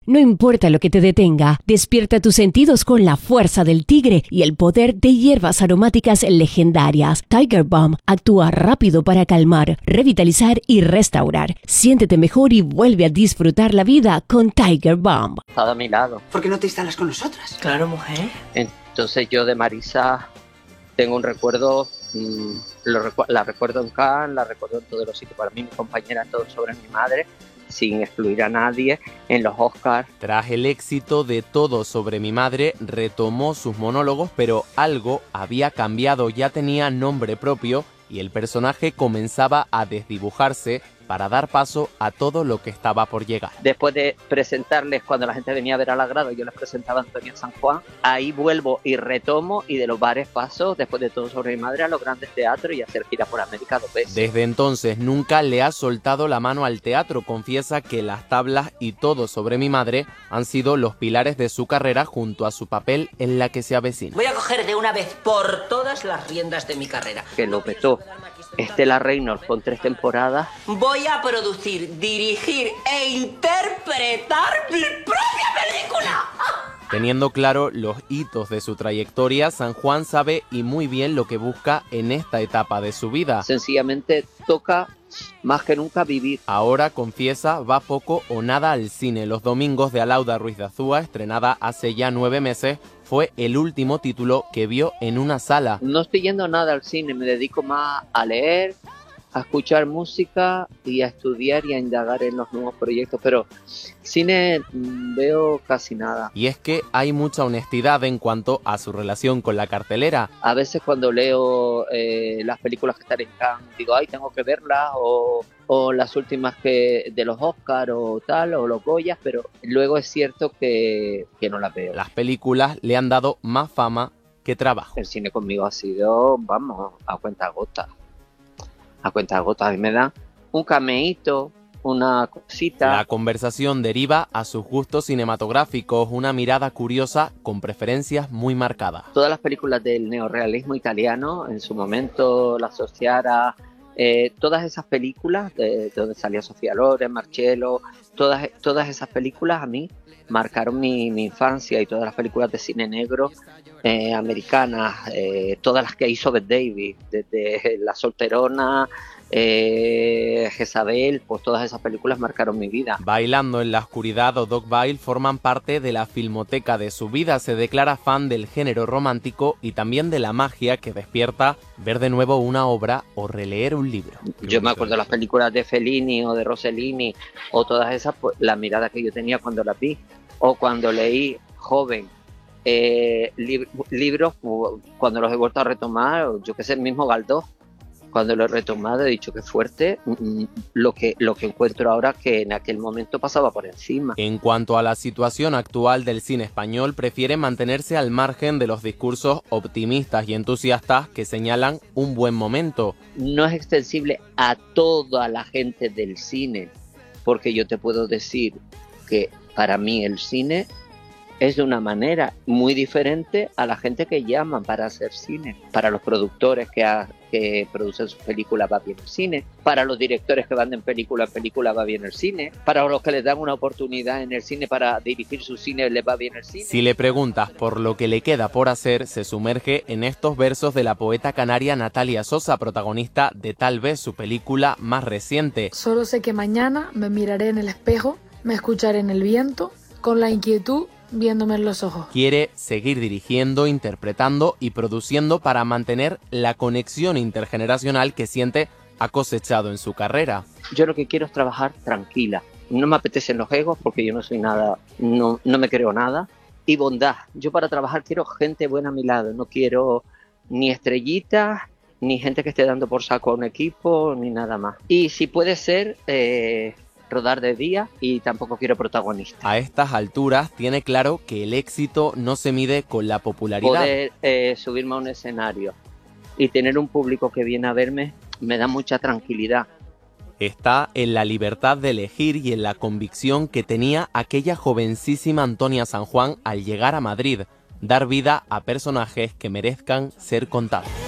No importa lo que te detenga, despierta tus sentidos con la fuerza del tigre y el poder de hierbas aromáticas legendarias. Tiger Balm actúa rápido para calmar, revitalizar y restaurar. Siéntete mejor y vuelve a disfrutar la vida con Tiger Balm. Está a mi lado. ¿Por qué no te instalas con nosotras? Claro, mujer. Entonces yo de Marisa tengo un recuerdo, la recuerdo en Cannes, la recuerdo en todos los sitios. Para mí, mi compañera en Todo sobre mi madre, sin excluir a nadie, en los Oscars. Tras el éxito de Todo sobre mi madre, retomó sus monólogos, pero algo había cambiado, ya tenía nombre propio y el personaje comenzaba a desdibujarse para dar paso a todo lo que estaba por llegar. Después de presentarles, cuando la gente venía a ver a la grada, yo les presentaba a Antonia San Juan, ahí vuelvo y retomo, y de los bares paso, después de Todo sobre mi madre, a los grandes teatros y a hacer giras por América 2 veces. Desde entonces nunca le ha soltado la mano al teatro, confiesa que Las tablas y Todo sobre mi madre han sido los pilares de su carrera junto a su papel en La que se avecina. Voy a coger de una vez por todas las riendas de mi carrera. Que lo petó Estela Reynolds con 3 temporadas. Voy a producir, dirigir e interpretar mi propia película. Teniendo claro los hitos de su trayectoria, San Juan sabe y muy bien lo que busca en esta etapa de su vida. Sencillamente toca más que nunca vivir. Ahora, confiesa, va poco o nada al cine. Los domingos de Alauda Ruiz de Azúa, estrenada hace ya 9 meses, fue el último título que vio en una sala. No estoy yendo nada al cine, me dedico más a leer, a escuchar música y a estudiar y a indagar en los nuevos proyectos, pero cine veo casi nada. Y es que hay mucha honestidad en cuanto a su relación con la cartelera. A veces cuando leo las películas que están en Cannes, digo, ay, tengo que verlas, o las últimas que de los Oscars o tal, o los Goyas, pero luego es cierto que no las veo. Las películas le han dado más fama que trabajo. El cine conmigo ha sido, vamos, a cuentagotas. A cuentagotas, a mí me da un cameíto, una cosita. La conversación deriva a sus gustos cinematográficos, una mirada curiosa con preferencias muy marcadas. Todas las películas del neorrealismo italiano, en su momento La Sociara, todas esas películas, de donde salía Sofía Loren, Marcello, todas esas películas a mí marcaron mi infancia, y todas las películas de cine negro americanas, todas las que hizo Bette Davis, desde La Solterona, Jezabel, pues todas esas películas marcaron mi vida. Bailando en la oscuridad o Dogville forman parte de la filmoteca de su vida. Se declara fan del género romántico y también de la magia que despierta ver de nuevo una obra o releer un libro. Yo me acuerdo de las películas de Fellini o de Rossellini o todas esas, pues, la mirada que yo tenía cuando las vi, o cuando leí joven libros, cuando los he vuelto a retomar, yo que sé, el mismo Galdós, cuando lo he retomado he dicho que fuerte lo que encuentro ahora, que en aquel momento pasaba por encima. En cuanto a la situación actual del cine español, prefiere mantenerse al margen de los discursos optimistas y entusiastas que señalan un buen momento. No es extensible a toda la gente del cine, porque yo te puedo decir que para mí el cine es de una manera muy diferente a la gente que llaman para hacer cine. Para los productores que producen sus películas va bien el cine. Para los directores que van de película en película va bien el cine. Para los que les dan una oportunidad en el cine para dirigir su cine les va bien el cine. Si le preguntas por lo que le queda por hacer, se sumerge en estos versos de la poeta canaria Natalia Sosa, protagonista de tal vez su película más reciente. Solo sé que mañana me miraré en el espejo, me escucharé en el viento, con la inquietud viéndome en los ojos. Quiere seguir dirigiendo, interpretando y produciendo para mantener la conexión intergeneracional que siente ha cosechado en su carrera. Yo lo que quiero es trabajar tranquila. No me apetecen los egos porque yo no soy nada, no me creo nada. Y bondad. Yo para trabajar quiero gente buena a mi lado. No quiero ni estrellitas, ni gente que esté dando por saco a un equipo, ni nada más. Y si puede ser rodar de día, y tampoco quiero protagonista. A estas alturas tiene claro que el éxito no se mide con la popularidad. Poder subirme a un escenario y tener un público que viene a verme me da mucha tranquilidad. Está en la libertad de elegir y en la convicción que tenía aquella jovencísima Antonia San Juan al llegar a Madrid, dar vida a personajes que merezcan ser contados.